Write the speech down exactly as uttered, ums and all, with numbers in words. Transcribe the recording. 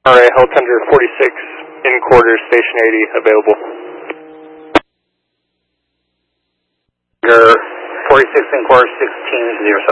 Alright, Hell Tender forty-six in quarters, station eighty available. forty-six in quarters, sixteen zero